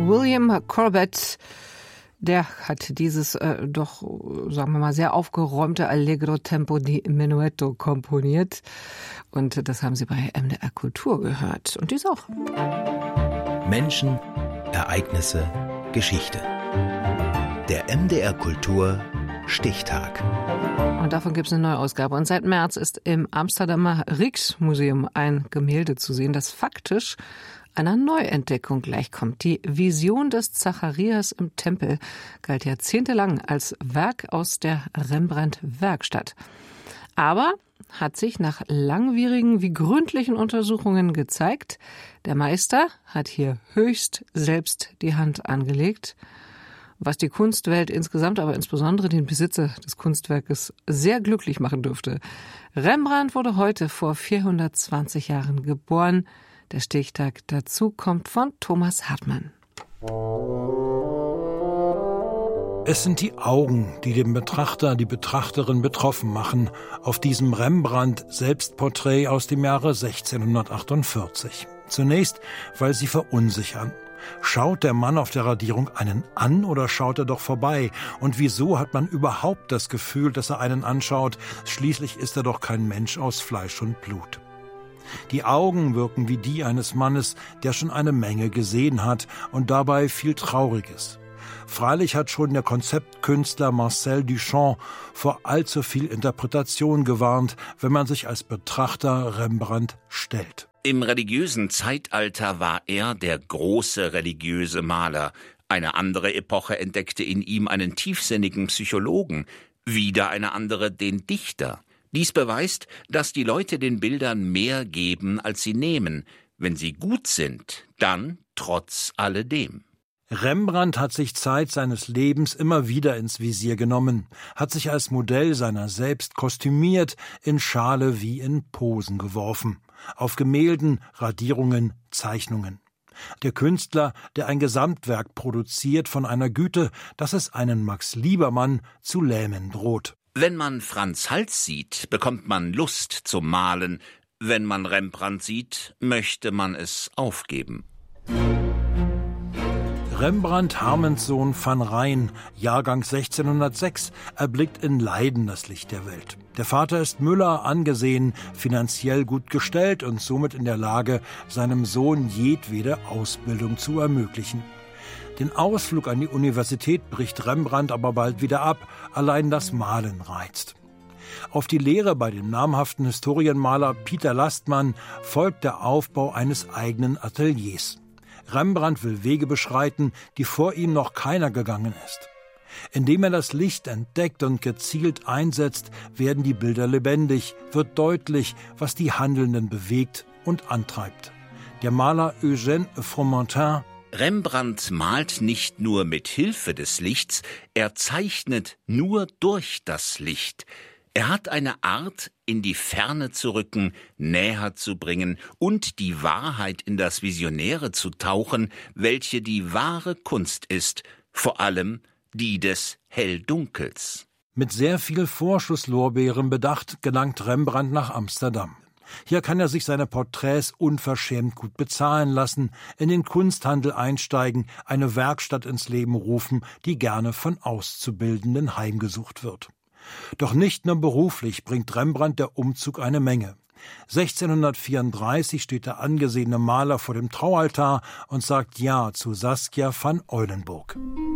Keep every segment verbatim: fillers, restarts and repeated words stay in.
William Corbett, der hat dieses äh, doch, sagen wir mal, sehr aufgeräumte Allegro Tempo di Menuetto komponiert. Und das haben Sie bei M D R Kultur gehört. Und dies auch. Menschen, Ereignisse, Geschichte. Der M D R Kultur Stichtag. Und davon gibt es eine neue Ausgabe. Und seit März ist im Amsterdamer Rijksmuseum ein Gemälde zu sehen, das faktisch einer Neuentdeckung gleichkommt. Die Vision des Zacharias im Tempel galt jahrzehntelang als Werk aus der Rembrandt-Werkstatt. Aber hat sich nach langwierigen wie gründlichen Untersuchungen gezeigt, der Meister hat hier höchst selbst die Hand angelegt, was die Kunstwelt insgesamt, aber insbesondere den Besitzer des Kunstwerkes sehr glücklich machen dürfte. Rembrandt wurde heute vor vierhundertzwanzig Jahren geboren. Der Stichtag dazu kommt von Thomas Hartmann. Es sind die Augen, die den Betrachter, die Betrachterin betroffen machen, auf diesem Rembrandt-Selbstporträt aus dem Jahre sechzehnhundertachtundvierzig. Zunächst, weil sie verunsichern. Schaut der Mann auf der Radierung einen an oder schaut er doch vorbei? Und wieso hat man überhaupt das Gefühl, dass er einen anschaut? Schließlich ist er doch kein Mensch aus Fleisch und Blut. Die Augen wirken wie die eines Mannes, der schon eine Menge gesehen hat und dabei viel Trauriges. Freilich hat schon der Konzeptkünstler Marcel Duchamp vor allzu viel Interpretation gewarnt, wenn man sich als Betrachter Rembrandt stellt. Im religiösen Zeitalter war er der große religiöse Maler. Eine andere Epoche entdeckte in ihm einen tiefsinnigen Psychologen, wieder eine andere den Dichter. Dies beweist, dass die Leute den Bildern mehr geben, als sie nehmen. Wenn sie gut sind, dann trotz alledem. Rembrandt hat sich Zeit seines Lebens immer wieder ins Visier genommen, hat sich als Modell seiner selbst kostümiert, in Schale wie in Posen geworfen. Auf Gemälden, Radierungen, Zeichnungen. Der Künstler, der ein Gesamtwerk produziert von einer Güte, dass es einen Max Liebermann zu lähmen droht. Wenn man Franz Hals sieht, bekommt man Lust zum Malen. Wenn man Rembrandt sieht, möchte man es aufgeben. Rembrandt Harmenszoon van Rijn, Jahrgang sechzehnhundertsechs, erblickt in Leiden das Licht der Welt. Der Vater ist Müller, angesehen, finanziell gut gestellt und somit in der Lage, seinem Sohn jedwede Ausbildung zu ermöglichen. Den Ausflug an die Universität bricht Rembrandt aber bald wieder ab, allein das Malen reizt. Auf die Lehre bei dem namhaften Historienmaler Pieter Lastmann folgt der Aufbau eines eigenen Ateliers. Rembrandt will Wege beschreiten, die vor ihm noch keiner gegangen ist. Indem er das Licht entdeckt und gezielt einsetzt, werden die Bilder lebendig, wird deutlich, was die Handelnden bewegt und antreibt. Der Maler Eugène Fromentin: Rembrandt malt nicht nur mit Hilfe des Lichts, er zeichnet nur durch das Licht. Er hat eine Art, in die Ferne zu rücken, näher zu bringen und die Wahrheit in das Visionäre zu tauchen, welche die wahre Kunst ist, vor allem die des Helldunkels. Mit sehr viel Vorschusslorbeeren bedacht gelangt Rembrandt nach Amsterdam. Hier kann er sich seine Porträts unverschämt gut bezahlen lassen, in den Kunsthandel einsteigen, eine Werkstatt ins Leben rufen, die gerne von Auszubildenden heimgesucht wird. Doch nicht nur beruflich bringt Rembrandt der Umzug eine Menge. sechzehnhundertvierunddreißig steht der angesehene Maler vor dem Traualtar und sagt Ja zu Saskia van Eulenburg.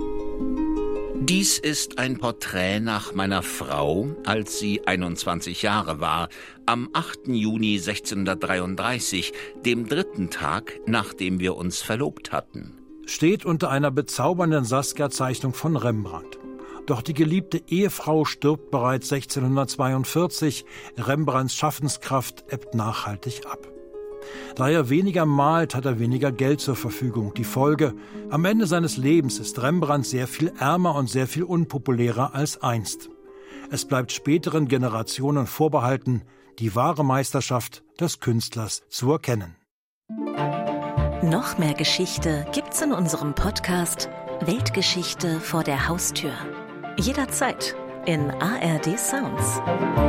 Dies ist ein Porträt nach meiner Frau, als sie einundzwanzig Jahre war, am achten Juni sechzehnhundertdreiunddreißig, dem dritten Tag, nachdem wir uns verlobt hatten. Steht unter einer bezaubernden Saskia-Zeichnung von Rembrandt. Doch die geliebte Ehefrau stirbt bereits sechzehnhundertzweiundvierzig, Rembrandts Schaffenskraft ebbt nachhaltig ab. Da er weniger malt, hat er weniger Geld zur Verfügung. Die Folge: am Ende seines Lebens ist Rembrandt sehr viel ärmer und sehr viel unpopulärer als einst. Es bleibt späteren Generationen vorbehalten, die wahre Meisterschaft des Künstlers zu erkennen. Noch mehr Geschichte gibt's in unserem Podcast Weltgeschichte vor der Haustür. Jederzeit in A R D Sounds.